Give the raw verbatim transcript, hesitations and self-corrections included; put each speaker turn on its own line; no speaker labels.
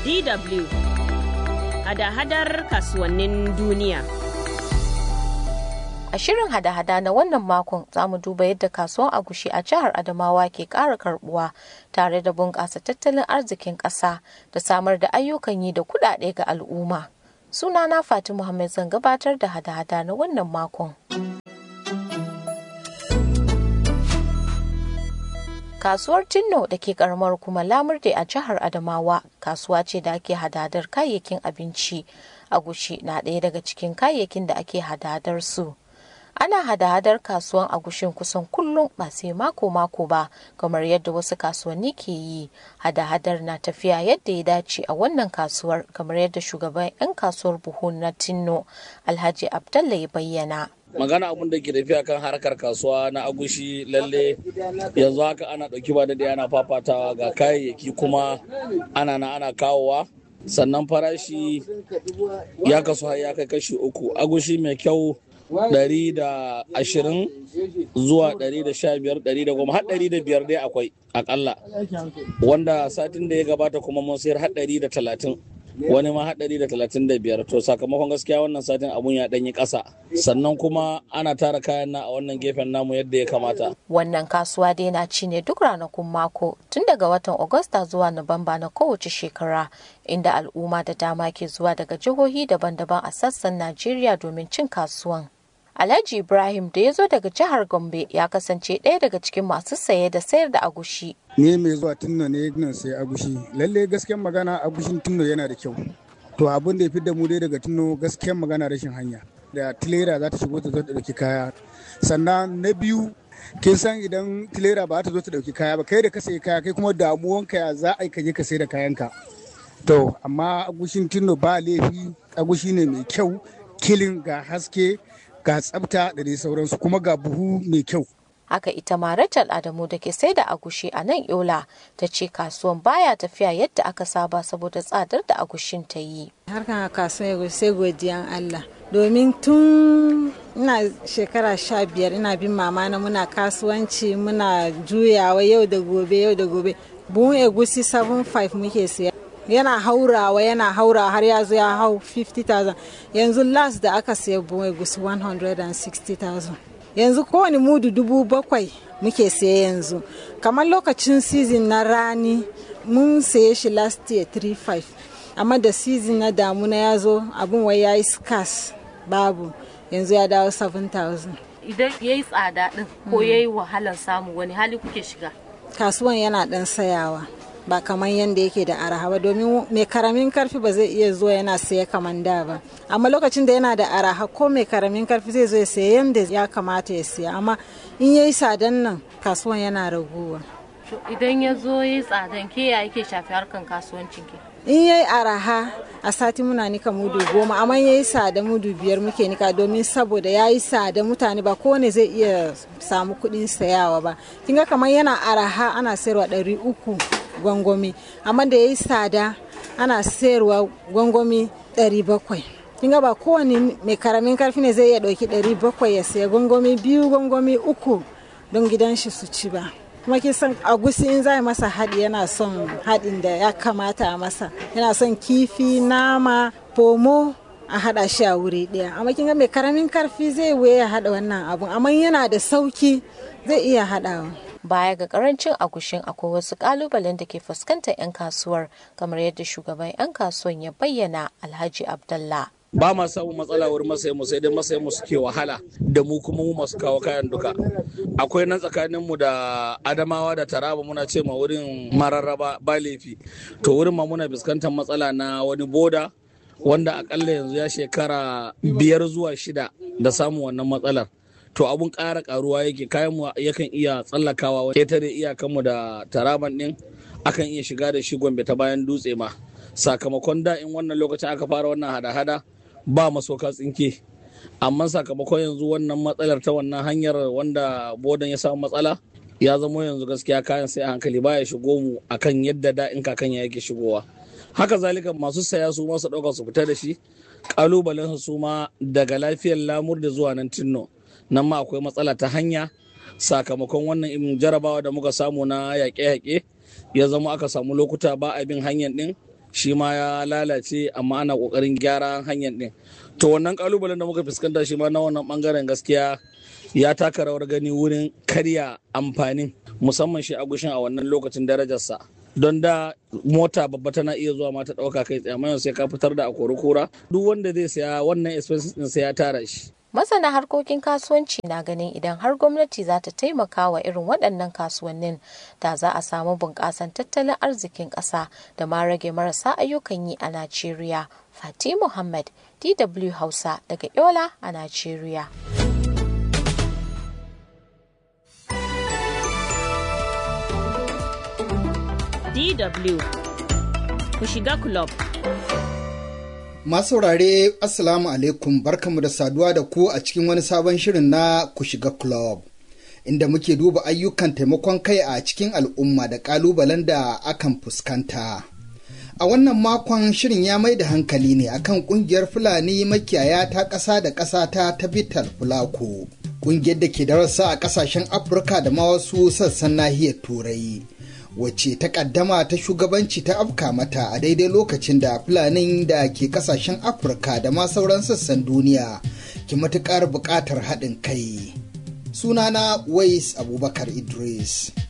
D W hada-hadar kasuwannin duniya.
A shirin hada-hada na wannan makon za mu duba yadda kasuwan agushi a jihar Adamawa ke ƙara karbuwa tare da bunƙasa tattalin arzikin ƙasa da samar da ayyukan yi da kuɗaɗe ga al'umma. Sunana Fatima Muhammad zan gabatar da hada-hada na wannan makon. Kasuwar Tinno da ke karamar kuma Lamurde a jihar Adamawa kasuwa ce da ake hadadar kayayyakin abinci. Agushi na ɗaya daga cikin kayayyakin da ake hadadar su. Ana hada-hadar kasuwan agushin kusan kullum ba sai mako-mako ba kamar yadda wasu kasuwanni ke yi. Hada-hadar na tafiya yadda ya dace a wannan kasuwar kamar yadda shugaban 'yan kasuwar buhu na Tinno Alhaji Abdallah ya bayyana.
Magana abin da ke tafiya kan harkar kasuwa na agushi lalle yanzu haka ana ɗauki ba daɗi ana fafatawa ga kayayyaki kuma ana na ana kawowa sannan farashi ya kasu har ya kai kashi uku. Agushi mai kyau ɗari da ashirin zuwa ɗari da sha biyar ɗari da goma har ɗari da biyar dai akwai akalla, wanda satin da ya gabata kuma mun sayar har ɗari da talatin, wani ma har ɗari da talatin da biyar. To sakamakon gaskiya wannan satin abun ya ɗanyi ƙasa, sannan kuma ana tara kayan na a wannan gefen namu yadda ya kamata.
Wannan kasuwa dai na ci ne duk ranakun mako tun daga watan Agusta zuwa Nuwamba na kowace shekara, inda al'umma da dama ke zuwa daga jihohi daban-daban a sassan Najeriya domin cin kasuwan. Alhaji Ibrahim da ya zo daga jihar Gombe ya kasance ɗaya daga cikin masu saye da sayar da agushi.
Ni mai zuwa Tinno ne nan sai agushi. Lalle gaskiyar magana agushin Tinno yana da kyau. To abin da ya fi da mu dai daga Tinno gaskiyar magana rashin hanya. Da tilera za ta shigo ta zo ta ɗauki kaya. Sannan na biyu kin san idan tilera ba ta zo ta ɗauki kaya ba kai da ka sayi kaya kai kuma damuwanka ya za a yi ka je ka sai da kayanka. To amma agushin Tinno ba laifi, agushi ne mai kyau, kilin ga haske ga tsafta da dai sauransu kuma ga buhu mai kyau.
Haka ita ma Rachel Adamu da ke sai da agushi a nan Yola ta ce kasuwan baya tafiya yadda aka saba saboda tsadar da agushin ta yi.
Harkan kasuwa sai godiyan Allah. Domin tun ina shekara sha biyar ina bin mama na muna kasuwanci muna juyawa yau da gobe yau da gobe. Buhun egusi seven five muke siya. Yana haurawa yana haurawa har ya zo ya hau fifty thousand. Yanzu last da aka siya buhun egusi one hundred sixty thousand. Yanzu kowane mudu dubu bakwai muke siya yanzu. Kamar lokacin season na rani mun siye shi last year three five. Amma da season na damuna ya zo abin wai ya yi scarce babu. Yanzu ya dawo seven thousand.
Idan ya yi tsada ɗin ko ya yi wahalar samu wani hali kuke shiga?
Kasuwan yana ɗan sayawa. Ba kamar yadda yake da araha ba domin mai karamin karfi ba zai iya zuwa yana saye kamar da ba, amma lokacin da yana da araha ko mai karamin karfi zai zo ya saye yadda ya kamata ya siya, amma in yayi tsadan nan kasuwan yana raguwa.
Idan ya zo yayi tsadan ke ya yake shafi harkan kasuwancin ke?
In yayi araha a sati muna nika mudu goma, amma yayi tsada mudu biyar muke nika domin saboda yayi tsada mutane ba kowane zai iya samu kuɗin sayawa ba. Kinga kamar yana araha ana sayarwa ɗari uku gwangwami, amma da ya yi tsada ana sayarwa gwangwami ɗari bakwai. Kinga ba kowane mai karamin karfi ne zai iya ɗauki ɗari bakwai ya saya gwangwami biyu gwangwami uku don gidan shi su ci ba. Kuma kin san agusi in zai masa haɗi yana son haɗin da ya kamata a masa, yana son kifi, nama, pomo a haɗa shi a wuri ɗaya. Amma kinga mai karamin karfi zai wuya haɗa wannan abun, amma yana da sauki zai iya haɗawa.
Baya ga karancin agushin akwai wasu kalubalen da ke fuskantar 'yan kasuwar kamar yadda shugaban 'yan kasuwan ya bayyana Alhaji Abdallah.
Ba ma samun matsala wurin masayin mu sai dai masayin mu suke wahala da mu kuma mu masu kawo kayan duka. Akwai nan tsakanin mu da Adamawa da Taraba muna ce ma wurin Mararraba ba laifi. To wurin ma muna fuskantar matsala na wani boda wanda akalla yanzu ya shekara biyar zuwa shida da samun wannan matsalar. To abun ƙara ƙaruwa yake, kayan mu yakan iya tsallakawa ketare iyakanmu da Taraban din, akan iya shiga da shi Gombe ta bayan dutse ma. Sakamakon da in wannan lokacin aka fara wannan hada-hada ba masoka tsinke, amma sakamakon yanzu wannan matsalar ta wannan hanyar wanda bodan ya samu matsala ya zama yanzu gaskiya kayan sai a hankali baya shigo mu akan yadda da in kakan ya yake shigowa. Haka zalika masu saya su ma su ɗauka su fita da shi, ƙalubalen su ma daga lafiyar Lamurde zuwa nan Tinno. Nan ma akwai matsala ta hanya sakamakon wannan jarabawa da muka samu na yaƙe-yaƙe ya zama aka samu lokuta ba a bin hanyar ɗin shi ma ya lalace amma ana kokarin gyara hanyar din. To wannan kalubalen da muka fuskanta shi ma na wannan bangaren gaskiya ya taka rawar gani wurin karya amfanin musamman shi agushin a wannan lokacin darajarsa. Don da mota babba tana iya zuwa ma ta ɗauka kai tsaye amma sai ka fitar da akori kura duk wanda zai saya wannan expenses din sai ya tara shi.
Masana harkokin kasuwanci na ganin idan har gwamnati za ta taimaka wa irin waɗannan kasuwannin da za a samu bunƙasan tattalin arzikin ƙasa da ma rage marasa ayyukan yi a Najeriya. Fati Muhammad, D W Hausa daga Yola a Najeriya.
D W ku shiga club.
Masu saurare Assalamu alaikum, barkamu da saduwa da ku a cikin wani sabon shirin na ku shiga club inda muke duba ayyukan taimakon kai a cikin al'umma da kalubalen da akan fuskanta. A wannan makon shirin ya mai da hankali ne akan kungiyar Fulani makiyaya ta ƙasa da ƙasa ta Tabital Fulako, kungiyar da ke da rassa a ƙasashen Afirka da ma wasu sassan nahiyar Turai, wacce ta kaddama ta shugabanci ta afka mata a daidai lokacin da Fulanin da ke kasashen Afirka da ma sauran sassan duniya ke matuƙar buƙatar haɗin kai. Sunana Wais Abubakar Idris.